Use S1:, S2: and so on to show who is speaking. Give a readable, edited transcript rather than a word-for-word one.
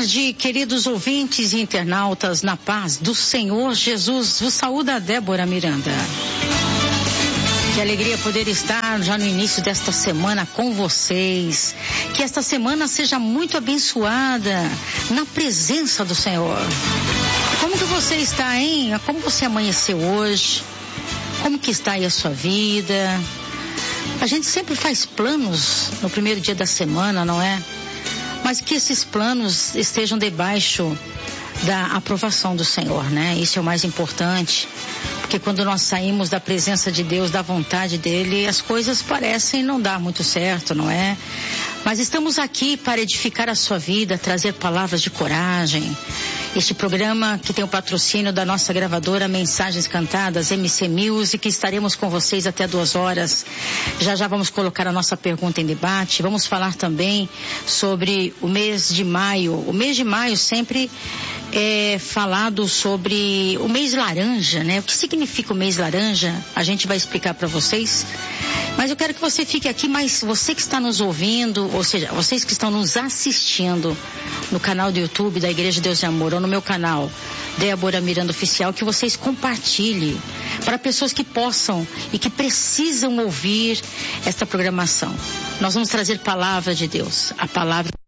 S1: tarde, queridos ouvintes e internautas, na paz do Senhor Jesus. Vos saúda Débora Miranda. Que alegria poder estar já no início desta semana com vocês. Que esta semana seja muito abençoada na presença do Senhor. Como que você está, hein? Como você amanheceu hoje? Como que está aí a sua vida? A gente sempre faz planos no primeiro dia da semana, não é? Mas que esses planos estejam debaixo da aprovação do Senhor, né? Isso é o mais importante, porque quando nós saímos da presença de Deus, da vontade dele, as coisas parecem não dar muito certo, não é? Mas estamos aqui para edificar a sua vida, trazer palavras de coragem. Este programa que tem o patrocínio da nossa gravadora Mensagens Cantadas, MC Music, estaremos com vocês até 2h. Já vamos colocar a nossa pergunta em debate. Vamos falar também sobre o mês de maio. O mês de maio sempre é falado sobre o mês laranja, né? O que significa o mês laranja? A gente vai explicar para vocês. Mas eu quero que você fique aqui, mas você que está nos ouvindo, ou seja, vocês que estão nos assistindo no canal do YouTube da Igreja Deus de Amor, ou no meu canal, Débora Miranda Oficial, que vocês compartilhem para pessoas que possam e que precisam ouvir esta programação. Nós vamos trazer palavra de Deus, a palavra